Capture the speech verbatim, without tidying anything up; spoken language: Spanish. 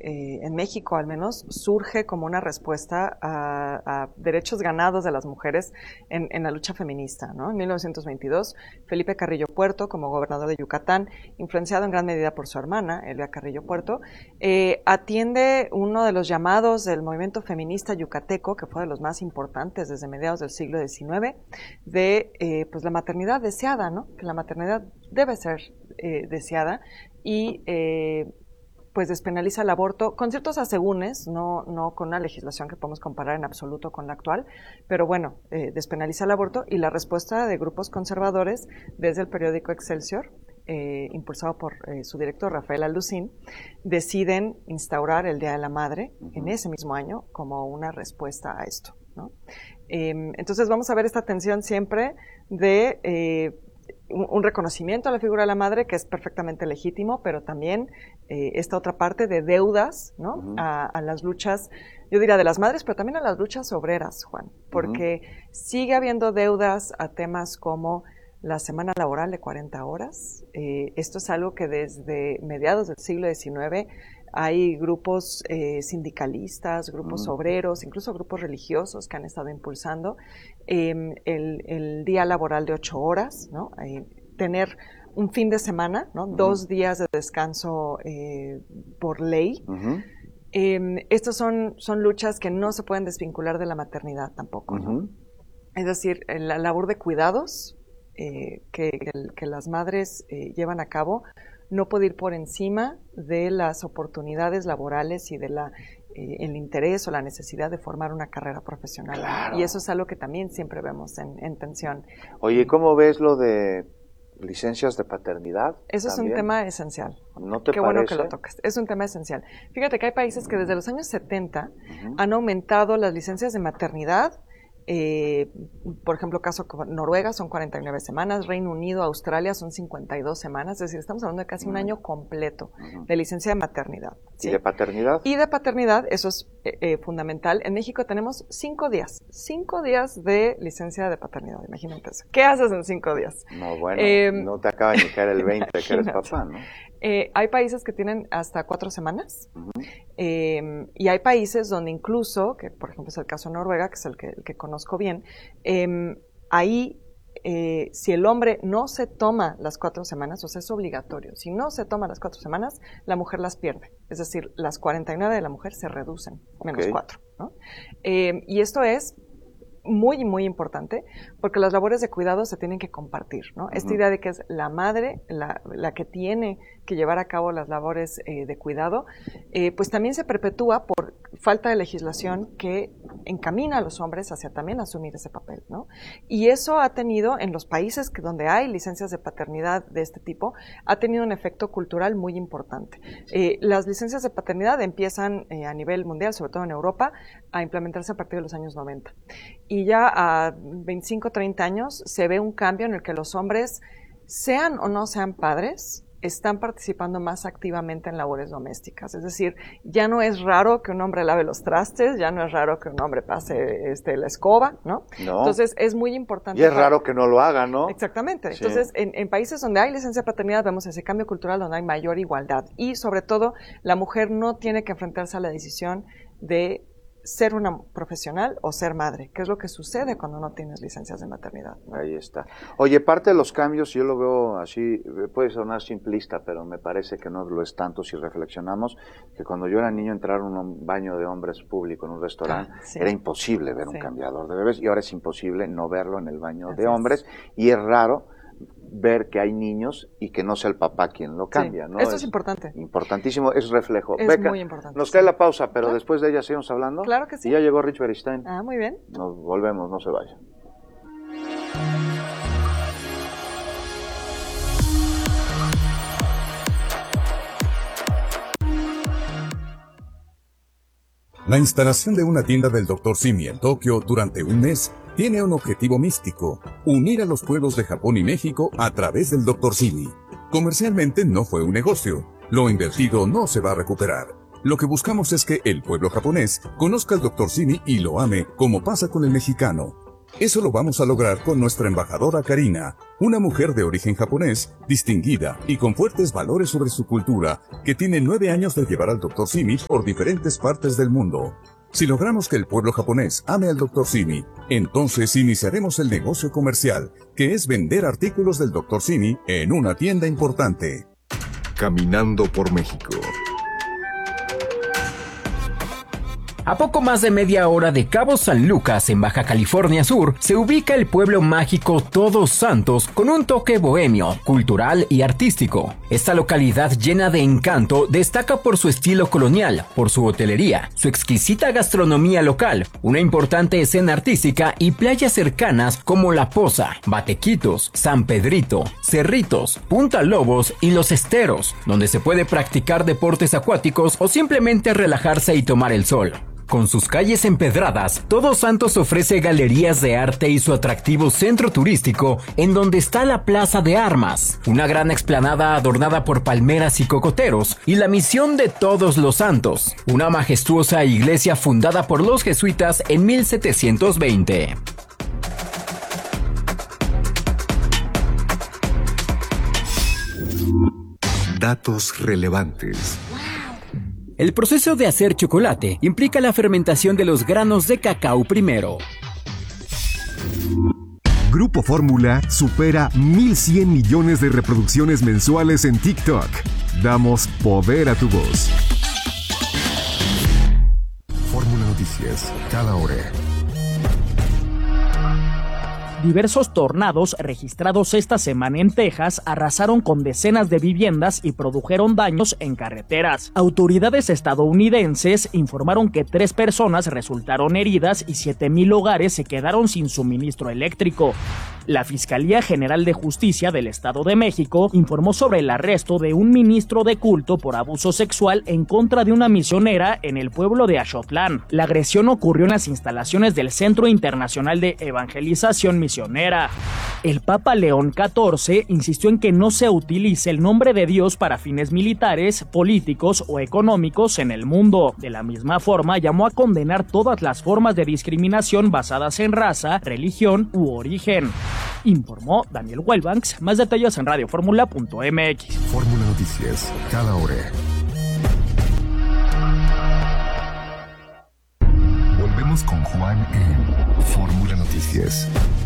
eh, en México al menos, surge como una respuesta a, a derechos ganados de las mujeres en, en la lucha feminista, ¿no? En mil novecientos veintidós, Felipe Carrillo Puerto, como gobernador de Yucatán, influenciado en gran medida por su hermana, Elvia Carrillo Puerto, eh, atiende uno de los llamados del movimiento feminista yucateco, que fue de los más importantes desde mediados del siglo diecinueve, de eh, pues la maternidad deseada, ¿no? Que la maternidad debe ser eh, deseada y eh, pues despenaliza el aborto con ciertos asegúnes, no, no con una legislación que podemos comparar en absoluto con la actual, pero bueno, eh, despenaliza el aborto y la respuesta de grupos conservadores desde el periódico Excelsior, eh, impulsado por eh, su director Rafael Alducín, deciden instaurar el Día de la Madre uh-huh. en ese mismo año como una respuesta a esto, ¿no? Eh, entonces vamos a ver esta tensión siempre de eh, un, un reconocimiento a la figura de la madre que es perfectamente legítimo, pero también eh, esta otra parte de deudas, ¿no? Uh-huh. a, a las luchas, yo diría de las madres, pero también a las luchas obreras, Juan, porque uh-huh. sigue habiendo deudas a temas como la semana laboral de cuarenta horas. Eh, esto es algo que desde mediados del siglo diecinueve hay grupos eh, sindicalistas, grupos mm. obreros, incluso grupos religiosos que han estado impulsando eh, el, el día laboral de ocho horas, ¿no? Eh, tener un fin de semana, ¿no? Mm. Dos días de descanso eh, por ley. Mm-hmm. Eh, estas son, son luchas que no se pueden desvincular de la maternidad tampoco, ¿no? Mm-hmm. Es decir, la labor de cuidados eh, que, que, que las madres eh, llevan a cabo no puede ir por encima de las oportunidades laborales y de la eh, el interés o la necesidad de formar una carrera profesional. Claro. Y eso es algo que también siempre vemos en, en tensión. Oye, ¿cómo ves lo de licencias de paternidad? Eso también? Es un tema esencial. ¿No te Qué parece? bueno que lo toques. Es un tema esencial. Fíjate que hay países que desde los años setenta uh-huh. han aumentado las licencias de maternidad. Eh, por ejemplo, caso Noruega son cuarenta y nueve semanas, Reino Unido, Australia son cincuenta y dos semanas, es decir, estamos hablando de casi uh-huh. un año completo uh-huh. de licencia de maternidad. ¿Sí? ¿Y de paternidad? Y de paternidad, eso es eh, eh, fundamental. En México tenemos cinco días, cinco días de licencia de paternidad, imagínate eso. ¿Qué haces en cinco días? No, bueno, eh, no te acaba de caer el veinte que eres papá, ¿no? Eh, hay países que tienen hasta cuatro semanas uh-huh. eh, y hay países donde incluso, que por ejemplo es el caso de Noruega, que es el que, el que conozco bien, eh, ahí eh, si el hombre no se toma las cuatro semanas, o sea es obligatorio, si no se toma las cuatro semanas, la mujer las pierde, es decir, las cuarenta y nueve de la mujer se reducen, menos okay. cuatro, ¿no? Eh, y esto es muy, muy importante, porque las labores de cuidado se tienen que compartir, ¿no? Uh-huh. Esta idea de que es la madre la, la que tiene que llevar a cabo las labores eh, de cuidado, eh, pues también se perpetúa por falta de legislación que encamina a los hombres hacia también asumir ese papel, ¿no? Y eso ha tenido, en los países que donde hay licencias de paternidad de este tipo, ha tenido un efecto cultural muy importante. Eh, las licencias de paternidad empiezan eh, a nivel mundial, sobre todo en Europa, a implementarse a partir de los años noventa. Y ya a veinticinco, treinta años se ve un cambio en el que los hombres, sean o no sean padres, están participando más activamente en labores domésticas. Es decir, ya no es raro que un hombre lave los trastes, ya no es raro que un hombre pase este, la escoba, ¿no? No. Entonces, es muy importante. Y es raro que no lo haga, ¿no? Exactamente. Sí. Entonces, en, en países donde hay licencia de paternidad, vemos ese cambio cultural donde hay mayor igualdad. Y, sobre todo, la mujer no tiene que enfrentarse a la decisión de ser una profesional o ser madre, que es lo que sucede cuando no tienes licencias de maternidad. Ahí está. Oye, parte de los cambios, yo lo veo así, puede sonar simplista, pero me parece que no lo es tanto si reflexionamos, que cuando yo era niño entrar a un baño de hombres público en un restaurante, ah, sí. era imposible ver sí. un cambiador de bebés, y ahora es imposible no verlo en el baño Así de hombres, es. Y es raro ver que hay niños y que no sea el papá quien lo cambia, sí, ¿no? Esto es, es importante. Importantísimo, es reflejo. Es Beca, muy importante. nos cae la pausa, pero ¿Claro? después de ella seguimos hablando. Claro que sí. Y ya llegó Rich Beristain. Ah, muy bien. Nos volvemos, no se vaya. La instalación de una tienda del doctor Simi en Tokio durante un mes tiene un objetivo místico: unir a los pueblos de Japón y México a través del doctor Simi. Comercialmente no fue un negocio. Lo invertido no se va a recuperar. Lo que buscamos es que el pueblo japonés conozca al doctor Simi y lo ame, como pasa con el mexicano. Eso lo vamos a lograr con nuestra embajadora Karina, una mujer de origen japonés, distinguida y con fuertes valores sobre su cultura, que tiene nueve años de llevar al doctor Simi por diferentes partes del mundo. Si logramos que el pueblo japonés ame al doctor Simi, entonces iniciaremos el negocio comercial, que es vender artículos del doctor Simi en una tienda importante. Caminando por México. A poco más de media hora de Cabo San Lucas, en Baja California Sur, se ubica el pueblo mágico Todos Santos con un toque bohemio, cultural y artístico. Esta localidad llena de encanto destaca por su estilo colonial, por su hotelería, su exquisita gastronomía local, una importante escena artística y playas cercanas como La Poza, Batequitos, San Pedrito, Cerritos, Punta Lobos y Los Esteros, donde se puede practicar deportes acuáticos o simplemente relajarse y tomar el sol. Con sus calles empedradas, Todos Santos ofrece galerías de arte y su atractivo centro turístico, en donde está la Plaza de Armas, una gran explanada adornada por palmeras y cocoteros, y la Misión de Todos los Santos, una majestuosa iglesia fundada por los jesuitas en mil setecientos veinte. Datos relevantes. El proceso de hacer chocolate implica la fermentación de los granos de cacao primero. Grupo Fórmula supera mil cien millones de reproducciones mensuales en TikTok. Damos poder a tu voz. Fórmula Noticias, cada hora. Diversos tornados registrados esta semana en Texas arrasaron con decenas de viviendas y produjeron daños en carreteras. Autoridades estadounidenses informaron que tres personas resultaron heridas y siete mil hogares se quedaron sin suministro eléctrico. La Fiscalía General de Justicia del Estado de México informó sobre el arresto de un ministro de culto por abuso sexual en contra de una misionera en el pueblo de Axotlán. La agresión ocurrió en las instalaciones del Centro Internacional de Evangelización Misionera. El Papa León catorce insistió en que no se utilice el nombre de Dios para fines militares, políticos o económicos en el mundo. De la misma forma, llamó a condenar todas las formas de discriminación basadas en raza, religión u origen. Informó Daniel Wellbanks. Más detalles en radio fórmula punto m x. Fórmula Noticias, cada hora. Volvemos con Juan en Fórmula Noticias.